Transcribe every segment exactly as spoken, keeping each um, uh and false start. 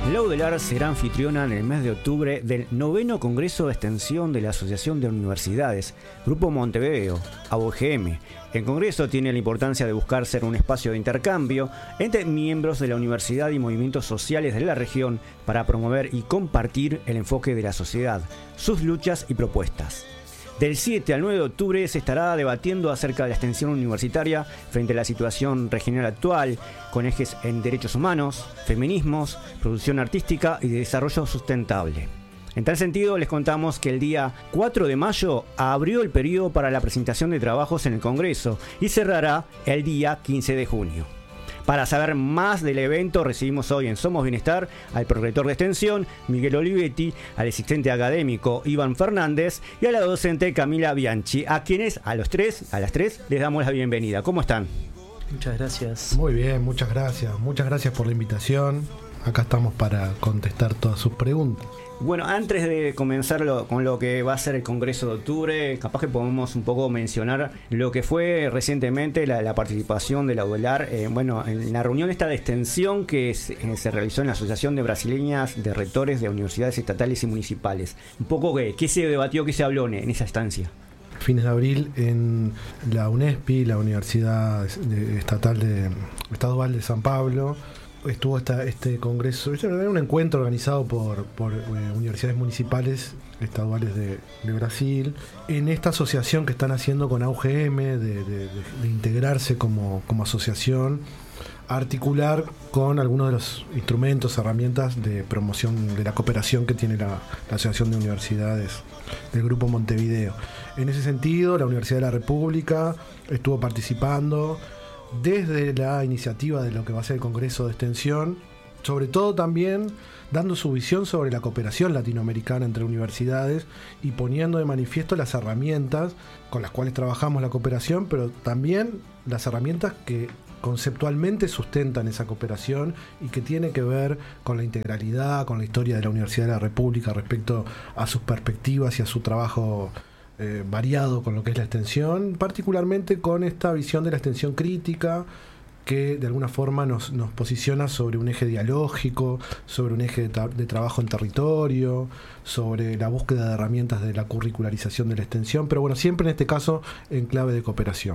La UDELAR será anfitriona en el mes de octubre del noveno Congreso de Extensión de la Asociación de Universidades, Grupo Montevideo, A U G M. El Congreso tiene la importancia de buscar ser un espacio de intercambio entre miembros de la universidad y movimientos sociales de la región para promover y compartir el enfoque de la sociedad, sus luchas y propuestas. Del siete al nueve de octubre se estará debatiendo acerca de la extensión universitaria frente a la situación regional actual, con ejes en derechos humanos, feminismos, producción artística y desarrollo sustentable. En tal sentido, les contamos que el día cuatro de mayo abrió el periodo para la presentación de trabajos en el Congreso y cerrará el día quince de junio. Para saber más del evento, recibimos hoy en Somos Bienestar al prorector de Extensión, Miguel Olivetti, al asistente académico, Iván Fernández, y a la docente Camila Bianchi, a quienes, a los tres, a las tres, les damos la bienvenida. ¿Cómo están? Muchas gracias. Muy bien, muchas gracias. Muchas gracias por la invitación. Acá estamos para contestar todas sus preguntas. Bueno, antes de comenzar lo, con lo que va a ser el Congreso de Octubre, capaz que podemos un poco mencionar lo que fue recientemente la, la participación de la UDELAR, eh, bueno, en la reunión esta de extensión que se, se realizó en la Asociación de Brasileñas de Rectores de Universidades Estatales y Municipales. Un poco, ¿qué, qué se debatió, qué se habló en, en esa estancia? Fines de abril en la UNESPI, la Universidad Estatal de Estadual de San Pablo, estuvo esta, este congreso, era un encuentro organizado por, por eh, universidades municipales estaduales de, de Brasil, en esta asociación que están haciendo con A U G M, de, de, de, de integrarse como, como asociación, articular con algunos de los instrumentos, herramientas de promoción de la cooperación que tiene la, la Asociación de Universidades del Grupo Montevideo. En ese sentido, la Universidad de la República estuvo participando desde la iniciativa de lo que va a ser el Congreso de Extensión, sobre todo también dando su visión sobre la cooperación latinoamericana entre universidades y poniendo de manifiesto las herramientas con las cuales trabajamos la cooperación, pero también las herramientas que conceptualmente sustentan esa cooperación y que tiene que ver con la integralidad, con la historia de la Universidad de la República respecto a sus perspectivas y a su trabajo Eh, variado con lo que es la extensión, particularmente con esta visión de la extensión crítica que de alguna forma nos, nos posiciona sobre un eje dialógico, sobre un eje de, tra- de trabajo en territorio, sobre la búsqueda de herramientas de la curricularización de la extensión, pero bueno, siempre en este caso en clave de cooperación.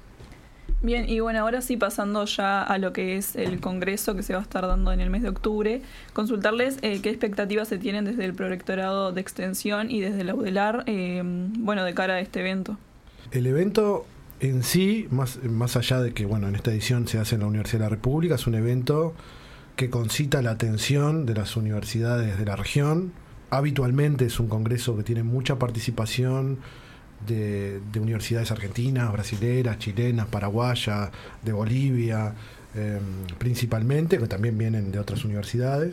Bien, y bueno, ahora sí pasando ya a lo que es el congreso que se va a estar dando en el mes de octubre, consultarles eh, qué expectativas se tienen desde el Prorectorado de Extensión y desde la UDELAR, eh, bueno, de cara a este evento. El evento en sí, más, más allá de que bueno, en esta edición se hace en la Universidad de la República, es un evento que concita la atención de las universidades de la región. Habitualmente es un congreso que tiene mucha participación De, de universidades argentinas, brasileras, chilenas, paraguayas, de Bolivia, eh, principalmente, que también vienen de otras universidades.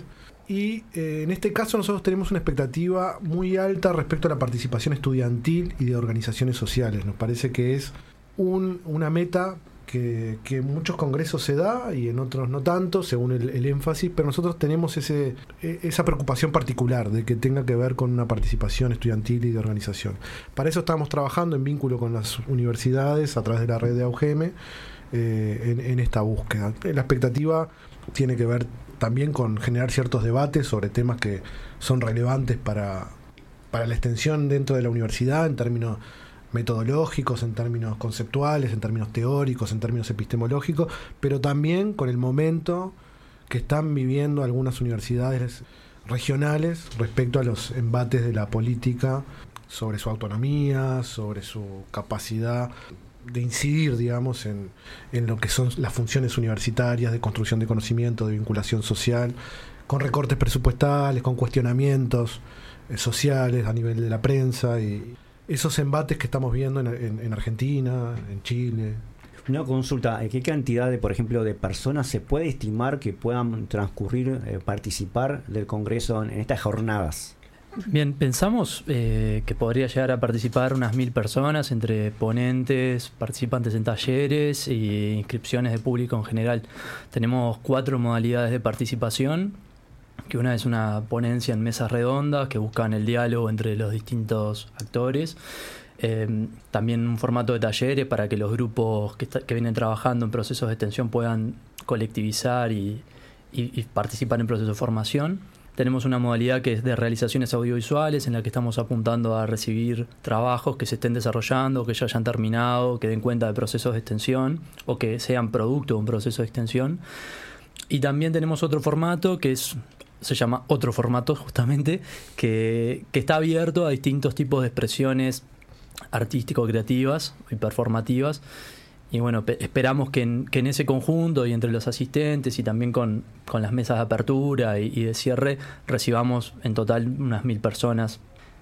Y eh, en este caso nosotros tenemos una expectativa muy alta respecto a la participación estudiantil y de organizaciones sociales. Nos parece que es un, una meta que, que en muchos congresos se da y en otros no tanto, según el, el énfasis, pero nosotros tenemos ese, esa preocupación particular de que tenga que ver con una participación estudiantil y de organización. Para eso estamos trabajando en vínculo con las universidades a través de la red de A U G M eh, en, en esta búsqueda. La expectativa tiene que ver también con generar ciertos debates sobre temas que son relevantes para, para la extensión dentro de la universidad en términos metodológicos, en términos conceptuales, en términos teóricos, en términos epistemológicos, pero también con el momento que están viviendo algunas universidades regionales respecto a los embates de la política sobre su autonomía, sobre su capacidad de incidir, digamos, en, en lo que son las funciones universitarias de construcción de conocimiento, de vinculación social, con recortes presupuestales, con cuestionamientos eh, sociales a nivel de la prensa y esos embates que estamos viendo en, en, en Argentina, en Chile. Una consulta, ¿qué cantidad de, por ejemplo, de personas se puede estimar que puedan transcurrir, eh, participar del Congreso en, en estas jornadas? Bien, pensamos eh, que podría llegar a participar unas mil personas entre ponentes, participantes en talleres e inscripciones de público en general. Tenemos cuatro modalidades de participación, que una es una ponencia en mesas redondas que buscan el diálogo entre los distintos actores. Eh, también un formato de talleres para que los grupos que, está, que vienen trabajando en procesos de extensión puedan colectivizar y, y, y participar en procesos de formación. Tenemos una modalidad que es de realizaciones audiovisuales, en la que estamos apuntando a recibir trabajos que se estén desarrollando, que ya hayan terminado, que den cuenta de procesos de extensión o que sean producto de un proceso de extensión. Y también tenemos otro formato que es, se llama otro formato justamente, que, que está abierto a distintos tipos de expresiones artístico-creativas y performativas. Y bueno, pe- esperamos que en, que en ese conjunto y entre los asistentes y también con, con las mesas de apertura y, y de cierre recibamos en total unas mil personas.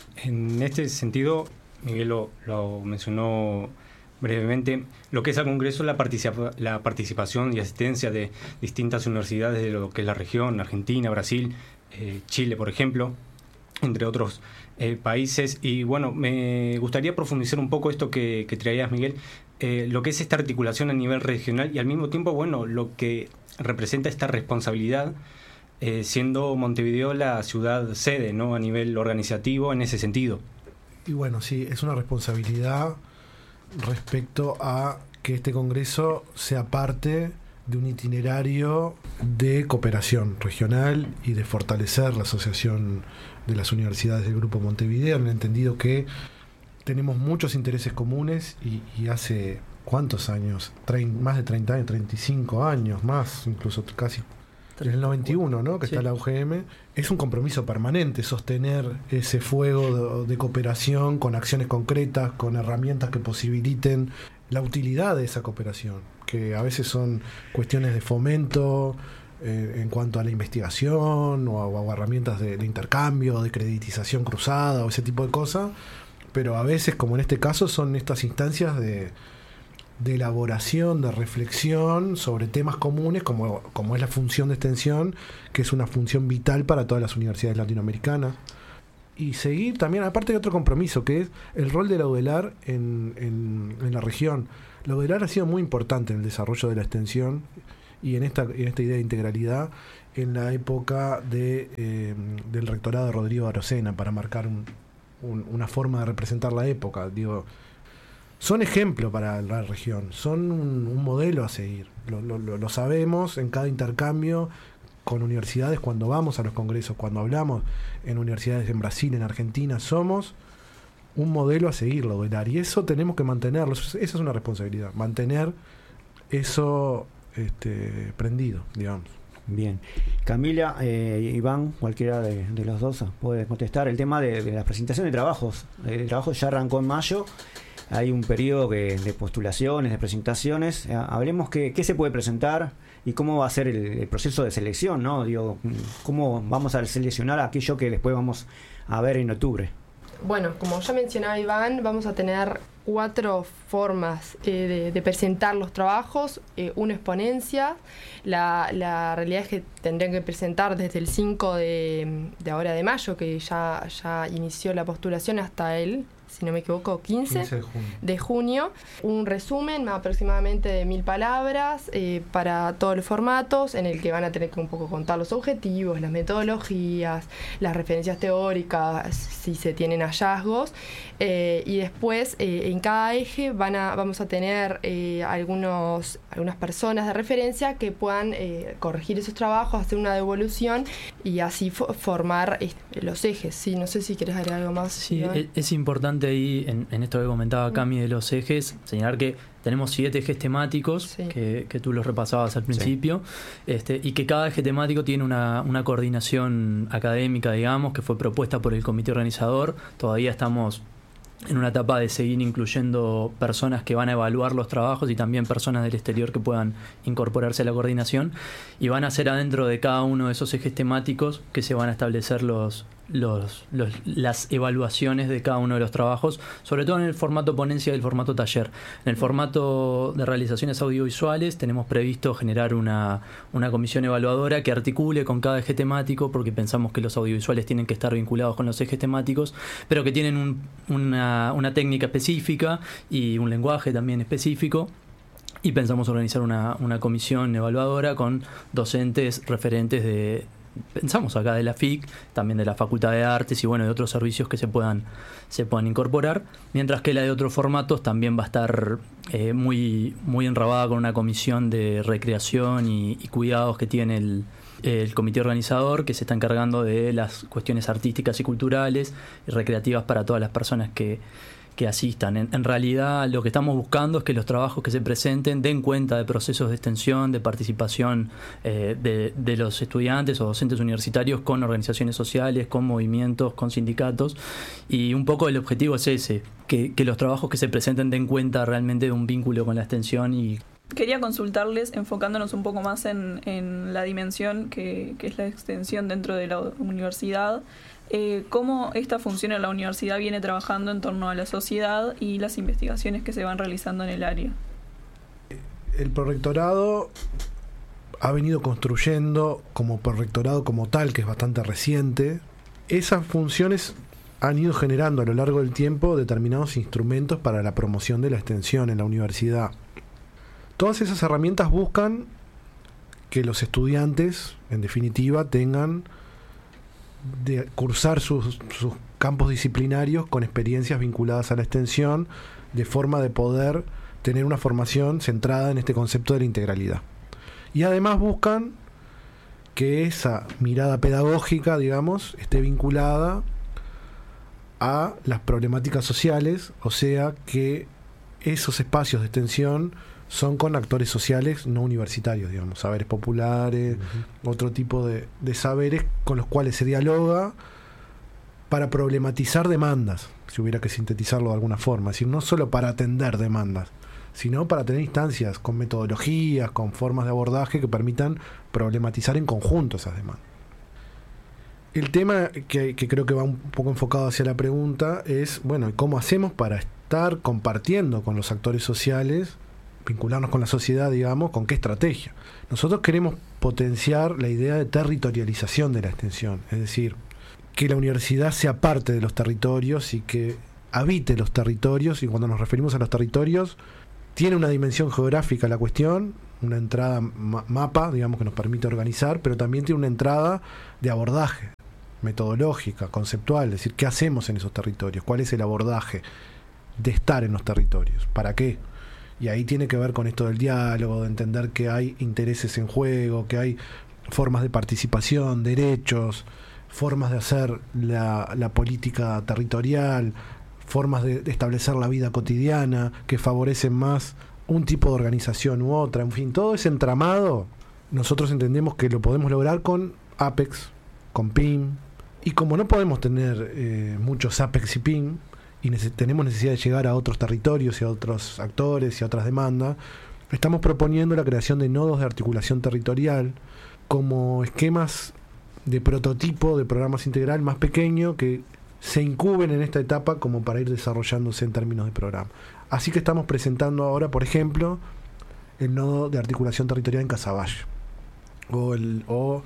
En este sentido, Miguel lo, lo mencionó brevemente, lo que es al Congreso, la, participa- la participación y asistencia de distintas universidades de lo que es la región, Argentina, Brasil, eh, Chile, por ejemplo, entre otros eh, países. Y bueno, me gustaría profundizar un poco esto que, que traías, Miguel, eh, lo que es esta articulación a nivel regional y al mismo tiempo, bueno, lo que representa esta responsabilidad, eh, siendo Montevideo la ciudad sede, ¿no?, a nivel organizativo en ese sentido. Y bueno, sí, es una responsabilidad respecto a que este Congreso sea parte de un itinerario de cooperación regional y de fortalecer la asociación de las universidades del Grupo Montevideo, en el entendido que tenemos muchos intereses comunes y, y hace ¿cuántos años? Trein, más de treinta años, treinta y cinco años, más, incluso casi desde el noventa y uno, ¿no?, que sí, está la U G M. Es un compromiso permanente sostener ese fuego de, de cooperación con acciones concretas, con herramientas que posibiliten la utilidad de esa cooperación, que a veces son cuestiones de fomento eh, en cuanto a la investigación o, o herramientas de, de intercambio, de creditización cruzada o ese tipo de cosas, pero a veces, como en este caso, son estas instancias de, de elaboración, de reflexión sobre temas comunes, como, como es la función de extensión, que es una función vital para todas las universidades latinoamericanas. Y seguir también, aparte de otro compromiso, que es el rol de la UDELAR en, en, en la región. La UDELAR ha sido muy importante en el desarrollo de la extensión y en esta, en esta idea de integralidad en la época de, eh, del rectorado de Rodrigo Arocena, para marcar un, un, una forma de representar la época. Digo, son ejemplo para la región, son un, un modelo a seguir. Lo, lo, lo sabemos en cada intercambio con universidades, cuando vamos a los congresos, cuando hablamos en universidades en Brasil, en Argentina, somos un modelo a seguir, la UDELAR, y eso tenemos que mantenerlo. Esa es una responsabilidad, mantener eso este, prendido, digamos. Bien. Camila, eh, Iván, cualquiera de, de los dos puede contestar. El tema de, de la presentación de trabajos. El trabajo ya arrancó en mayo. Hay un periodo que, de postulaciones, de presentaciones. Eh, hablemos qué, qué se puede presentar y cómo va a ser el, el proceso de selección, ¿no? Digo, cómo vamos a seleccionar aquello que después vamos a ver en octubre. Bueno, como ya mencionaba Iván, vamos a tener cuatro formas eh, de, de presentar los trabajos. Eh, uno es ponencia. La, la realidad es que tendrían que presentar desde el cinco de, de ahora de mayo, que ya, ya inició la postulación, hasta el, si no me equivoco, quince, quince de junio. de junio. Un resumen aproximadamente de mil palabras eh, para todos los formatos, en el que van a tener que un poco contar los objetivos, las metodologías, las referencias teóricas, si se tienen hallazgos. Eh, y después, eh, en cada eje van a, vamos a tener eh, algunos, algunas personas de referencia que puedan eh, corregir esos trabajos, hacer una devolución y así fo- formar eh, los ejes. Sí, no sé si querés agregar algo más. Sí, Iván. es, es importante ahí, en, en esto que comentaba Cami de los ejes, señalar que tenemos siete ejes temáticos, sí, que, que tú los repasabas al principio, sí, este, y que cada eje temático tiene una, una coordinación académica, digamos, que fue propuesta por el comité organizador. Todavía estamos en una etapa de seguir incluyendo personas que van a evaluar los trabajos y también personas del exterior que puedan incorporarse a la coordinación, y van a ser adentro de cada uno de esos ejes temáticos que se van a establecer los, los, los las evaluaciones de cada uno de los trabajos, sobre todo en el formato ponencia y el formato taller. En el formato de realizaciones audiovisuales tenemos previsto generar una, una comisión evaluadora que articule con cada eje temático, porque pensamos que los audiovisuales tienen que estar vinculados con los ejes temáticos, pero que tienen un, una una técnica específica y un lenguaje también específico, y pensamos organizar una, una comisión evaluadora con docentes referentes de, pensamos acá de la F I C, también de la Facultad de Artes y bueno, de otros servicios que se puedan, se puedan incorporar, mientras que la de otros formatos también va a estar eh, muy, muy enrabada con una comisión de recreación y, y cuidados que tiene el, el comité organizador que se está encargando de las cuestiones artísticas y culturales y recreativas para todas las personas que, que asistan. En, en realidad lo que estamos buscando es que los trabajos que se presenten den cuenta de procesos de extensión, de participación eh, de, de los estudiantes o docentes universitarios con organizaciones sociales, con movimientos, con sindicatos, y un poco el objetivo es ese, que, que los trabajos que se presenten den cuenta realmente de un vínculo con la extensión. Y quería consultarles, enfocándonos un poco más en, en la dimensión que, que es la extensión dentro de la universidad, eh, cómo esta función en la universidad viene trabajando en torno a la sociedad y las investigaciones que se van realizando en el área. El prorrectorado ha venido construyendo como prorrectorado como tal, que es bastante reciente. Esas funciones han ido generando a lo largo del tiempo determinados instrumentos para la promoción de la extensión en la universidad. Todas esas herramientas buscan que los estudiantes, en definitiva, tengan de cursar sus, sus campos disciplinarios con experiencias vinculadas a la extensión, de forma de poder tener una formación centrada en este concepto de la integralidad. Y además buscan que esa mirada pedagógica, digamos, esté vinculada a las problemáticas sociales, o sea, que esos espacios de extensión son con actores sociales no universitarios, digamos, saberes populares, uh-huh. otro tipo de, de saberes con los cuales se dialoga para problematizar demandas, si hubiera que sintetizarlo de alguna forma, es decir, no solo para atender demandas, sino para tener instancias con metodologías, con formas de abordaje que permitan problematizar en conjunto esas demandas. El tema que, que creo que va un poco enfocado hacia la pregunta es, bueno, ¿cómo hacemos para estar compartiendo con los actores sociales, vincularnos con la sociedad, digamos, con qué estrategia? Nosotros queremos potenciar la idea de territorialización de la extensión, es decir, que la universidad sea parte de los territorios y que habite los territorios, y cuando nos referimos a los territorios, tiene una dimensión geográfica la cuestión, una entrada ma- mapa, digamos, que nos permite organizar, pero también tiene una entrada de abordaje, metodológica, conceptual, es decir, ¿qué hacemos en esos territorios? ¿Cuál es el abordaje de estar en los territorios? ¿Para qué? Y ahí tiene que ver con esto del diálogo, de entender que hay intereses en juego, que hay formas de participación, derechos, formas de hacer la, la política territorial, formas de, de establecer la vida cotidiana que favorecen más un tipo de organización u otra. En fin, todo ese entramado nosotros entendemos que lo podemos lograr con APEX, con P I M, y como no podemos tener eh, muchos APEX y P I M, y neces- tenemos necesidad de llegar a otros territorios y a otros actores y a otras demandas, estamos proponiendo la creación de nodos de articulación territorial como esquemas de prototipo de programas integral más pequeño que se incuben en esta etapa como para ir desarrollándose en términos de programa. Así que estamos presentando ahora, por ejemplo, el nodo de articulación territorial en Casaballe, o, el, o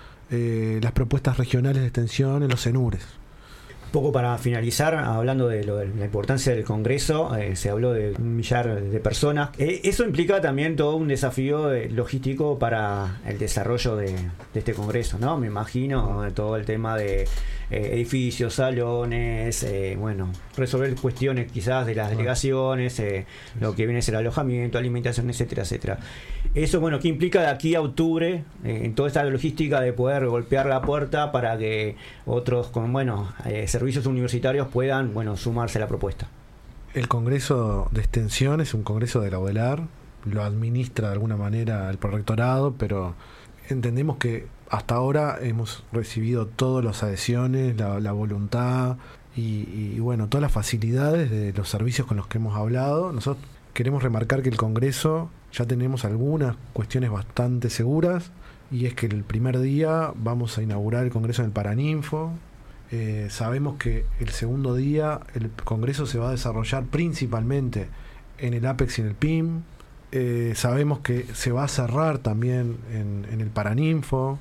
eh, las propuestas regionales de extensión en los CENURES. Un poco para finalizar, hablando de, lo, de la importancia del Congreso, eh, se habló de un millar de personas. Eh, eso implica también todo un desafío eh, logístico para el desarrollo de, de este Congreso, ¿no? Me imagino eh, todo el tema de eh, edificios, salones, eh, bueno, resolver cuestiones quizás de las delegaciones, eh, lo que viene a ser alojamiento, alimentación, etcétera, etcétera. Eso, bueno, ¿qué implica de aquí a octubre eh, en toda esta logística de poder golpear la puerta para que otros con, bueno, eh, servicios universitarios puedan, bueno, sumarse a la propuesta? El Congreso de Extensión es un congreso de la U D E L A R, lo administra de alguna manera el prorrectorado, pero entendemos que hasta ahora hemos recibido todas las adhesiones, la, la voluntad y, y bueno, todas las facilidades de los servicios con los que hemos hablado. Nosotros queremos remarcar que el Congreso ya tenemos algunas cuestiones bastante seguras, y es que el primer día vamos a inaugurar el Congreso en el Paraninfo. Eh, sabemos que el segundo día el Congreso se va a desarrollar principalmente en el APEX y en el P I M. Eh, sabemos que se va a cerrar también en, en el Paraninfo,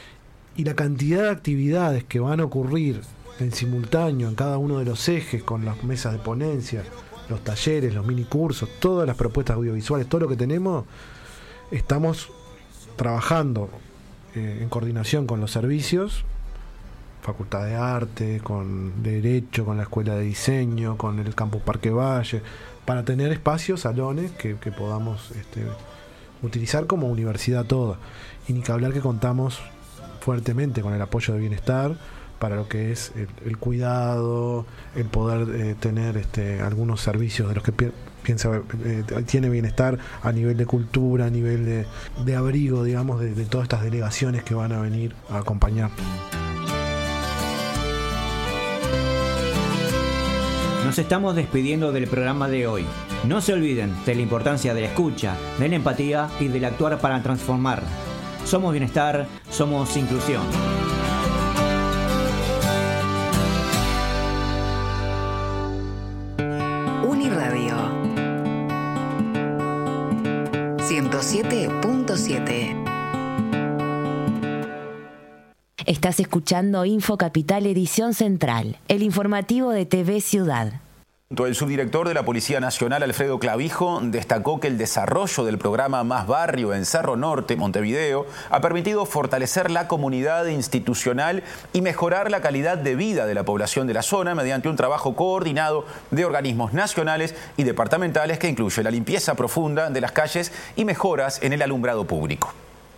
y la cantidad de actividades que van a ocurrir en simultáneo en cada uno de los ejes, con las mesas de ponencia, los talleres, los minicursos, todas las propuestas audiovisuales, todo lo que tenemos, estamos trabajando eh, en coordinación con los servicios, Facultad de Arte, con Derecho, con la Escuela de Diseño, con el Campus Parque Valle, para tener espacios, salones que, que podamos este, utilizar como universidad toda. Y ni que hablar que contamos fuertemente con el apoyo de bienestar para lo que es el, el cuidado, el poder eh, tener este, algunos servicios de los que pi piensa eh, tiene bienestar a nivel de cultura, a nivel de, de abrigo, digamos, de, de todas estas delegaciones que van a venir a acompañar. Nos estamos despidiendo del programa de hoy. No se olviden de la importancia de la escucha, de la empatía y del actuar para transformar. Somos bienestar, somos inclusión. Uniradio ciento siete punto siete. Estás escuchando Info Capital Edición Central, el informativo de T V Ciudad. El subdirector de la Policía Nacional, Alfredo Clavijo, destacó que el desarrollo del programa Más Barrio en Cerro Norte, Montevideo, ha permitido fortalecer la comunidad institucional y mejorar la calidad de vida de la población de la zona mediante un trabajo coordinado de organismos nacionales y departamentales que incluye la limpieza profunda de las calles y mejoras en el alumbrado público.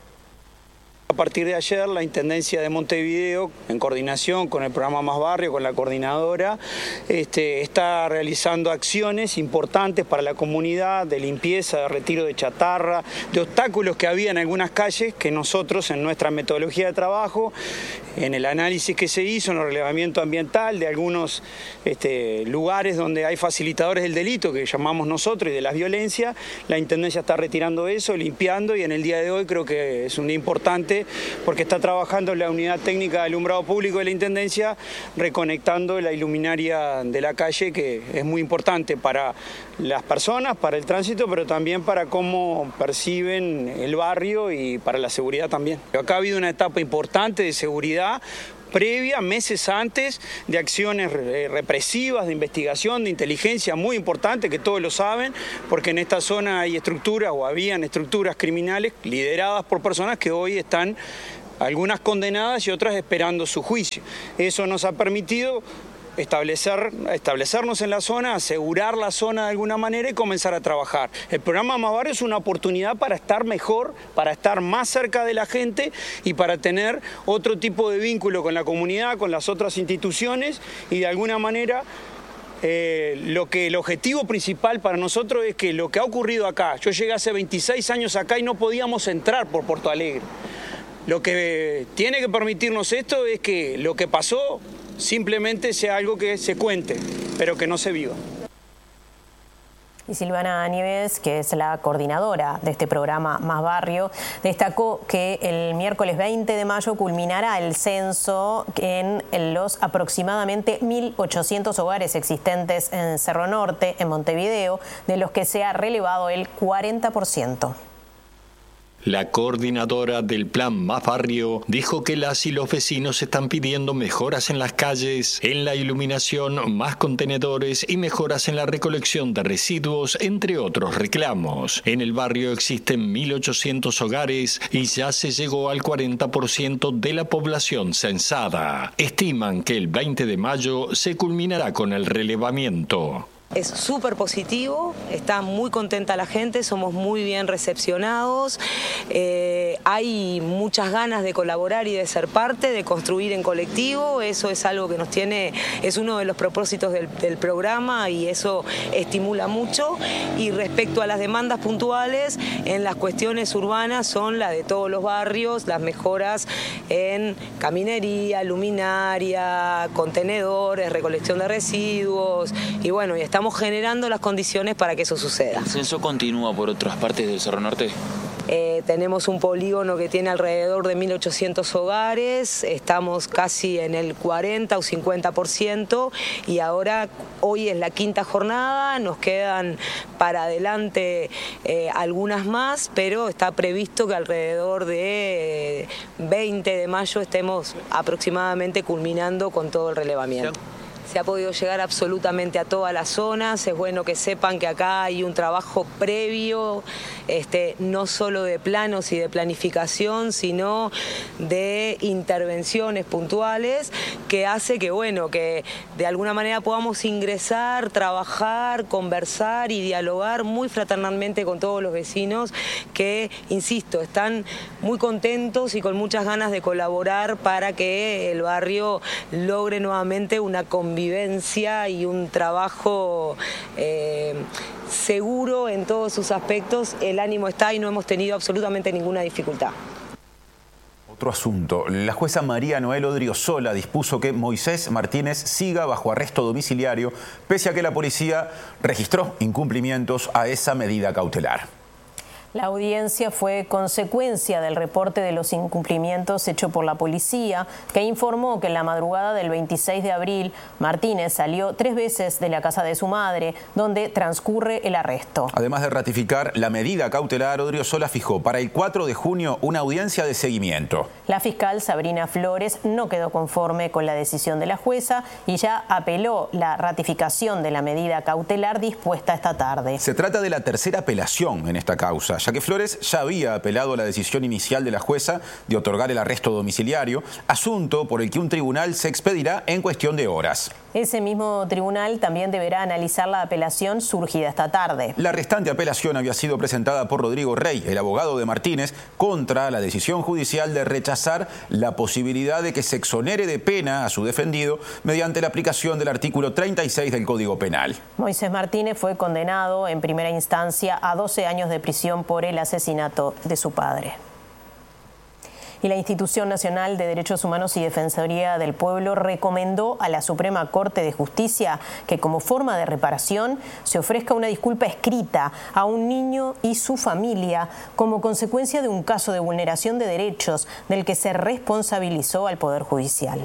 A partir de ayer, la Intendencia de Montevideo, en coordinación con el programa Más Barrio, con la coordinadora, este, está realizando acciones importantes para la comunidad de limpieza, de retiro de chatarra, de obstáculos que había en algunas calles que nosotros en nuestra metodología de trabajo, en el análisis que se hizo, en el relevamiento ambiental de algunos este, lugares donde hay facilitadores del delito, que llamamos nosotros, y de las violencias, la Intendencia está retirando eso, limpiando, y en el día de hoy creo que es un día importante porque está trabajando la unidad técnica de alumbrado público de la Intendencia, reconectando la iluminaria de la calle, que es muy importante para las personas, para el tránsito, pero también para cómo perciben el barrio y para la seguridad también. Acá ha habido una etapa importante de seguridad previa, meses antes, de acciones represivas, de investigación, de inteligencia muy importante, que todos lo saben, porque en esta zona hay estructuras o habían estructuras criminales lideradas por personas que hoy están, algunas condenadas y otras esperando su juicio. Eso nos ha permitido Establecer, establecernos en la zona, asegurar la zona de alguna manera y comenzar a trabajar. El programa Más Barrio es una oportunidad para estar mejor, para estar más cerca de la gente y para tener otro tipo de vínculo con la comunidad, con las otras instituciones, y de alguna manera eh, lo que el objetivo principal para nosotros es que lo que ha ocurrido acá, yo llegué hace veintiséis años acá y no podíamos entrar por Porto Alegre. Lo que tiene que permitirnos esto es que lo que pasó simplemente sea algo que se cuente, pero que no se viva. Y Silvana Nieves, que es la coordinadora de este programa Más Barrio, destacó que el miércoles veinte de mayo culminará el censo en los aproximadamente mil ochocientos hogares existentes en Cerro Norte, en Montevideo, de los que se ha relevado el cuarenta por ciento. La coordinadora del Plan Más Barrio dijo que las y los vecinos están pidiendo mejoras en las calles, en la iluminación, más contenedores y mejoras en la recolección de residuos, entre otros reclamos. En el barrio existen mil ochocientos hogares y ya se llegó al cuarenta por ciento de la población censada. Estiman que el veinte de mayo se culminará con el relevamiento. Es súper positivo, está muy contenta la gente, somos muy bien recepcionados, eh, hay muchas ganas de colaborar y de ser parte, de construir en colectivo. Eso es algo que nos tiene, es uno de los propósitos del, del programa, y eso estimula mucho. Y respecto a las demandas puntuales, en las cuestiones urbanas son las de todos los barrios, las mejoras en caminería, luminaria, contenedores, recolección de residuos, y bueno, y está Estamos generando las condiciones para que eso suceda. ¿El censo continúa por otras partes del Cerro Norte? Eh, tenemos un polígono que tiene alrededor de mil ochocientos hogares, estamos casi en el cuarenta o cincuenta por ciento, y ahora hoy es la quinta jornada, nos quedan para adelante eh, algunas más, pero está previsto que alrededor de eh, veinte de mayo estemos aproximadamente culminando con todo el relevamiento. se ha podido llegar absolutamente a todas las zonas. Es bueno que sepan que acá hay un trabajo previo, este, no solo de planos y de planificación, sino de intervenciones puntuales, que hace que, bueno, que de alguna manera podamos ingresar, trabajar, conversar y dialogar muy fraternalmente con todos los vecinos que, insisto, están muy contentos y con muchas ganas de colaborar para que el barrio logre nuevamente una convivencia y un trabajo eh, seguro en todos sus aspectos. El ánimo está y no hemos tenido absolutamente ninguna dificultad. Otro asunto. La jueza María Noel Odriozola dispuso que Moisés Martínez siga bajo arresto domiciliario, pese a que la policía registró incumplimientos a esa medida cautelar. La audiencia fue consecuencia del reporte de los incumplimientos hecho por la policía, que informó que en la madrugada del veintiséis de abril, Martínez salió tres veces de la casa de su madre, donde transcurre el arresto. Además de ratificar la medida cautelar, Odriozola fijó para el cuatro de junio una audiencia de seguimiento. La fiscal Sabrina Flores no quedó conforme con la decisión de la jueza y ya apeló la ratificación de la medida cautelar dispuesta esta tarde. Se trata de la tercera apelación en esta causa, ya que Flores ya había apelado a la decisión inicial de la jueza de otorgar el arresto domiciliario, asunto por el que un tribunal se expedirá en cuestión de horas. Ese mismo tribunal también deberá analizar la apelación surgida esta tarde. La restante apelación había sido presentada por Rodrigo Rey, el abogado de Martínez, contra la decisión judicial de rechazar la posibilidad de que se exonere de pena a su defendido mediante la aplicación del artículo treinta y seis del Código Penal. Moisés Martínez fue condenado en primera instancia a doce años de prisión por el asesinato de su padre. Y la Institución Nacional de Derechos Humanos y Defensoría del Pueblo recomendó a la Suprema Corte de Justicia que, como forma de reparación, se ofrezca una disculpa escrita a un niño y su familia como consecuencia de un caso de vulneración de derechos del que se responsabilizó al Poder Judicial.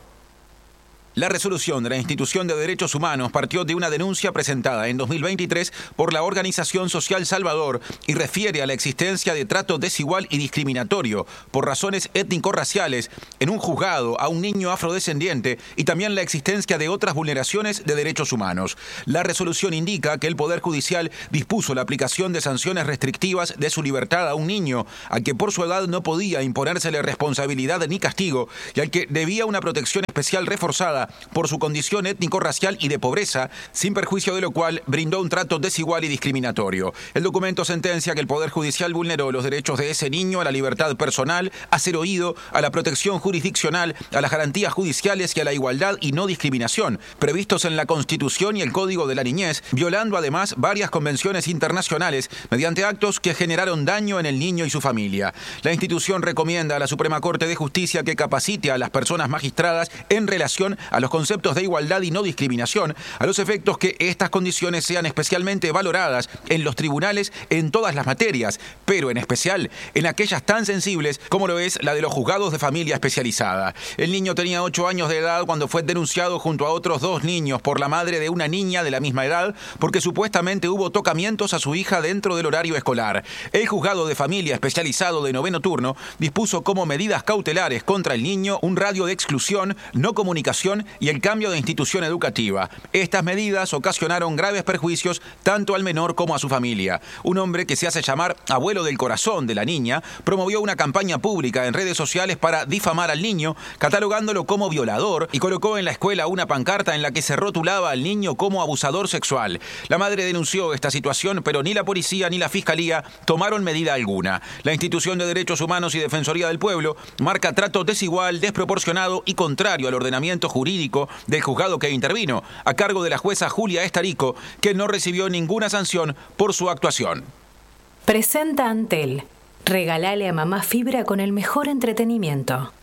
La resolución de la Institución de Derechos Humanos partió de una denuncia presentada en dos mil veintitrés por la Organización Social Salvador y refiere a la existencia de trato desigual y discriminatorio por razones étnico-raciales en un juzgado a un niño afrodescendiente y también la existencia de otras vulneraciones de derechos humanos. La resolución indica que el Poder Judicial dispuso la aplicación de sanciones restrictivas de su libertad a un niño al que por su edad no podía imponérsele responsabilidad ni castigo y al que debía una protección especial reforzada por su condición étnico-racial y de pobreza, sin perjuicio de lo cual brindó un trato desigual y discriminatorio. El documento sentencia que el Poder Judicial vulneró los derechos de ese niño a la libertad personal, a ser oído, a la protección jurisdiccional, a las garantías judiciales y a la igualdad y no discriminación, previstos en la Constitución y el Código de la Niñez, violando además varias convenciones internacionales mediante actos que generaron daño en el niño y su familia. La institución recomienda a la Suprema Corte de Justicia que capacite a las personas magistradas en relación a los conceptos de igualdad y no discriminación, a los efectos que estas condiciones sean especialmente valoradas en los tribunales en todas las materias, pero en especial en aquellas tan sensibles como lo es la de los juzgados de familia especializada. El niño tenía ocho años de edad cuando fue denunciado junto a otros dos niños por la madre de una niña de la misma edad porque supuestamente hubo tocamientos a su hija dentro del horario escolar. El juzgado de familia especializado de noveno turno dispuso como medidas cautelares contra el niño un radio de exclusión, no comunicación y el cambio de institución educativa. Estas medidas ocasionaron graves perjuicios tanto al menor como a su familia. Un hombre que se hace llamar abuelo del corazón de la niña promovió una campaña pública en redes sociales para difamar al niño, catalogándolo como violador y colocó en la escuela una pancarta en la que se rotulaba al niño como abusador sexual. La madre denunció esta situación, pero ni la policía ni la fiscalía tomaron medida alguna. La Institución de Derechos Humanos y Defensoría del Pueblo marca trato desigual, desproporcionado y contrario al ordenamiento jurídico del juzgado que intervino, a cargo de la jueza Julia Estarico, que no recibió ninguna sanción por su actuación. Presenta Antel. Regalale a mamá fibra con el mejor entretenimiento.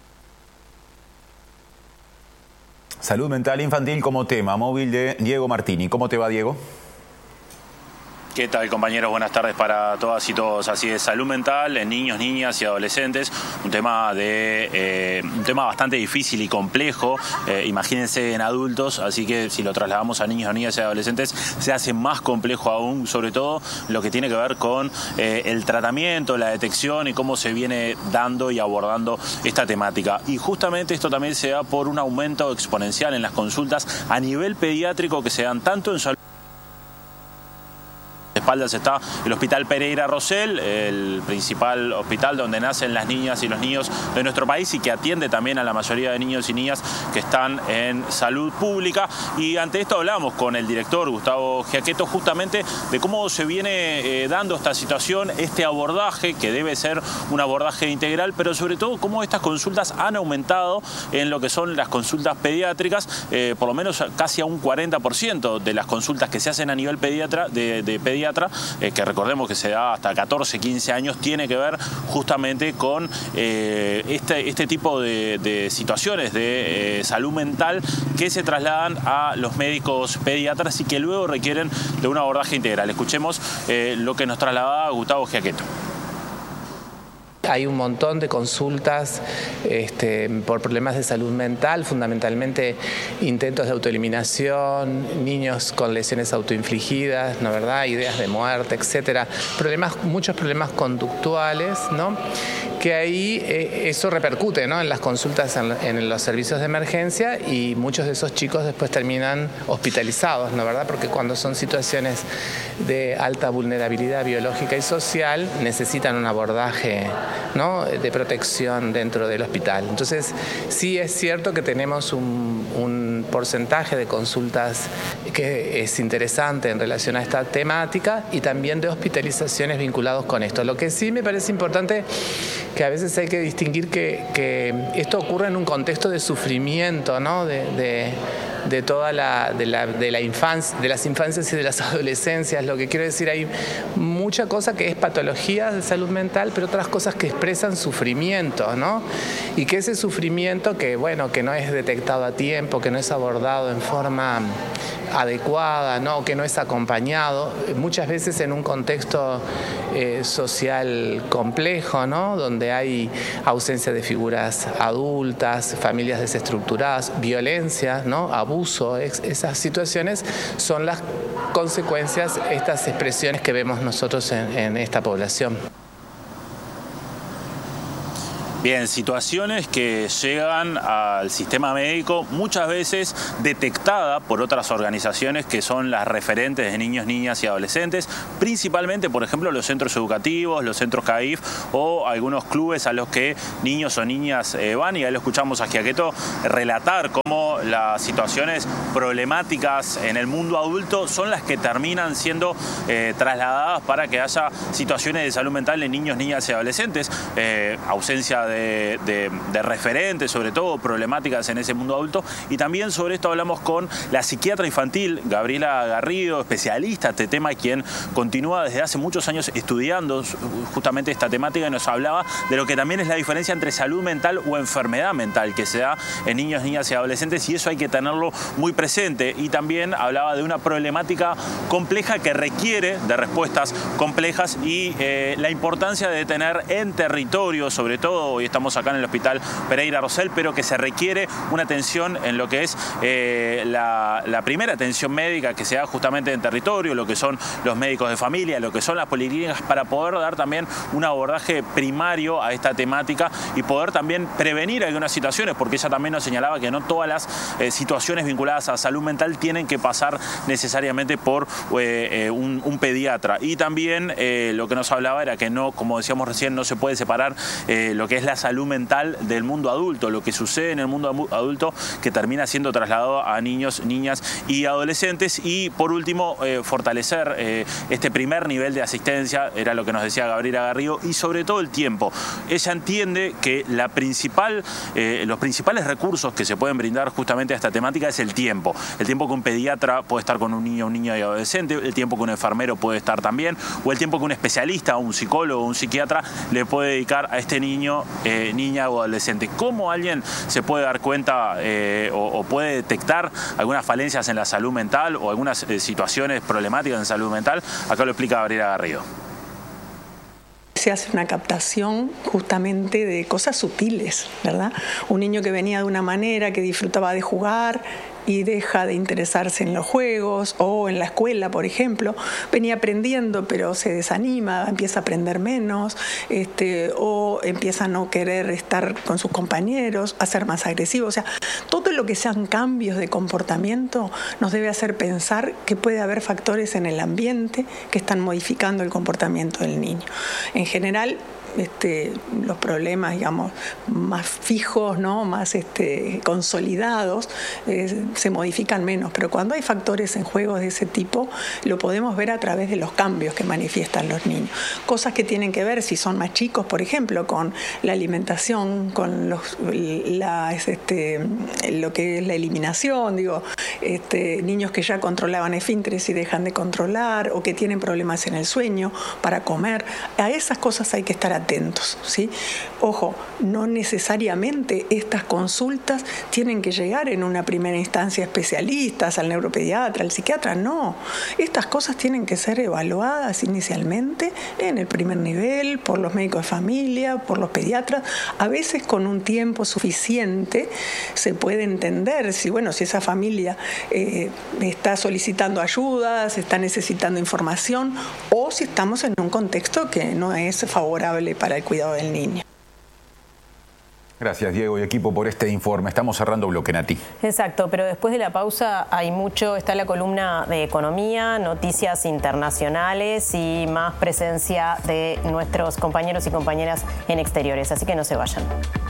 Salud mental infantil como tema móvil de Diego Martini. ¿Cómo te va, Diego? ¿Qué tal, compañeros? Buenas tardes para todas y todos. Así es, salud mental en niños, niñas y adolescentes, un tema de eh, tema bastante difícil y complejo, eh, imagínense en adultos, así que si lo trasladamos a niños, niñas y adolescentes se hace más complejo aún, sobre todo lo que tiene que ver con eh, el tratamiento, la detección y cómo se viene dando y abordando esta temática. Y justamente esto también se da por un aumento exponencial en las consultas a nivel pediátrico que se dan tanto en salud. Espaldas está el Hospital Pereira Rosell, el principal hospital donde nacen las niñas y los niños de nuestro país y que atiende también a la mayoría de niños y niñas que están en salud pública. Y ante esto hablamos con el director Gustavo Giaquetto justamente de cómo se viene eh, dando esta situación, este abordaje que debe ser un abordaje integral, pero sobre todo cómo estas consultas han aumentado en lo que son las consultas pediátricas, eh, por lo menos casi a un cuarenta por ciento de las consultas que se hacen a nivel pediatra, de, de pediatra, Eh, que recordemos que se da hasta catorce, quince años, tiene que ver justamente con eh, este, este tipo de, de situaciones de eh, salud mental que se trasladan a los médicos pediatras y que luego requieren de un abordaje integral. Escuchemos eh, lo que nos trasladaba Gustavo Giaquetto. Hay un montón de consultas este, por problemas de salud mental, fundamentalmente intentos de autoeliminación, niños con lesiones autoinfligidas, ¿no verdad? Ideas de muerte, etcétera. Problemas, muchos problemas conductuales, ¿no? Que ahí eh, eso repercute, ¿no? En las consultas en, en los servicios de emergencia y muchos de esos chicos después terminan hospitalizados, ¿no verdad? Porque cuando son situaciones de alta vulnerabilidad biológica y social necesitan un abordaje, ¿no? De protección dentro del hospital. Entonces, sí es cierto que tenemos un, un porcentaje de consultas que es interesante en relación a esta temática y también de hospitalizaciones vinculados con esto. Lo que sí me parece importante que a veces hay que distinguir que, que esto ocurre en un contexto de sufrimiento, ¿no? de, de de toda la de la de la infancia, de las infancias y de las adolescencias. Lo que quiero decir, hay mucha cosa que es patología de salud mental, pero otras cosas que expresan sufrimiento, ¿no? Y que ese sufrimiento que bueno, que no es detectado a tiempo, que no es abordado en forma adecuada, ¿no? Que no es acompañado, muchas veces en un contexto eh, social complejo, ¿no? Donde hay ausencia de figuras adultas, familias desestructuradas, violencia, ¿no? Abuso, ex, esas situaciones son las consecuencias, estas expresiones que vemos nosotros en, en esta población. Bien, situaciones que llegan al sistema médico muchas veces detectada por otras organizaciones que son las referentes de niños, niñas y adolescentes, principalmente, por ejemplo, los centros educativos, los centros C A I F o algunos clubes a los que niños o niñas eh, van, y ahí lo escuchamos a Giaquetto relatar cómo las situaciones problemáticas en el mundo adulto son las que terminan siendo eh, trasladadas para que haya situaciones de salud mental en niños, niñas y adolescentes, eh, ausencia de De, de, de referentes, sobre todo problemáticas en ese mundo adulto. Y también sobre esto hablamos con la psiquiatra infantil Gabriela Garrido, especialista en este tema, quien continúa desde hace muchos años estudiando justamente esta temática y nos hablaba de lo que también es la diferencia entre salud mental o enfermedad mental que se da en niños, niñas y adolescentes, y eso hay que tenerlo muy presente. Y también hablaba de una problemática compleja que requiere de respuestas complejas y eh, la importancia de tener en territorio, sobre todo, hoy estamos acá en el Hospital Pereira Rosell, pero que se requiere una atención en lo que es eh, la, la primera atención médica que se da justamente en territorio, lo que son los médicos de familia, lo que son las policlínicas, para poder dar también un abordaje primario a esta temática y poder también prevenir algunas situaciones, porque ella también nos señalaba que no todas las eh, situaciones vinculadas a salud mental tienen que pasar necesariamente por eh, eh, un, un pediatra. Y también eh, lo que nos hablaba era que no, como decíamos recién, no se puede separar eh, lo que es la salud mental del mundo adulto, lo que sucede en el mundo adulto que termina siendo trasladado a niños, niñas y adolescentes. Y por último, eh, fortalecer eh, este primer nivel de asistencia, era lo que nos decía Gabriela Garrido, y sobre todo el tiempo. Ella entiende que la principal, eh, los principales recursos que se pueden brindar justamente a esta temática es el tiempo. El tiempo que un pediatra puede estar con un niño, un niño y adolescente, el tiempo que un enfermero puede estar también, o el tiempo que un especialista, un psicólogo, un psiquiatra le puede dedicar a este niño, eh, niña o adolescente. ¿Cómo alguien se puede dar cuenta eh, o, o puede detectar algunas falencias en la salud mental o algunas eh, situaciones problemáticas en salud mental? Acá lo explica Gabriela Garrido. se hace una captación justamente de cosas sutiles, ¿verdad? Un niño que venía de una manera, que disfrutaba de jugar y deja de interesarse en los juegos, o en la escuela, por ejemplo, venía aprendiendo pero se desanima, empieza a aprender menos, este, o empieza a no querer estar con sus compañeros, a ser más agresivo. O sea, todo lo que sean cambios de comportamiento nos debe hacer pensar que puede haber factores en el ambiente que están modificando el comportamiento del niño. En general, Este, los problemas, digamos, más fijos, ¿no? Más este, consolidados, eh, se modifican menos. Pero cuando hay factores en juegos de ese tipo, lo podemos ver a través de los cambios que manifiestan los niños. Cosas que tienen que ver, si son más chicos, por ejemplo, con la alimentación, con los, la, este, lo que es la eliminación, digo, este, niños que ya controlaban esfínteres y dejan de controlar, o que tienen problemas en el sueño para comer. A esas cosas hay que estar atentos, ¿sí? Ojo, no necesariamente estas consultas tienen que llegar en una primera instancia a especialistas, al neuropediatra, al psiquiatra, no. Estas cosas tienen que ser evaluadas inicialmente en el primer nivel, por los médicos de familia, por los pediatras. A veces con un tiempo suficiente se puede entender si, bueno, si esa familia eh, está solicitando ayuda, se está necesitando información, o si estamos en un contexto que no es favorable para el cuidado del niño. Gracias, Diego y equipo, por este informe. Estamos cerrando bloque, Nati. Exacto, pero después de la pausa hay mucho, está la columna de economía, noticias internacionales y más presencia de nuestros compañeros y compañeras en exteriores, así que no se vayan.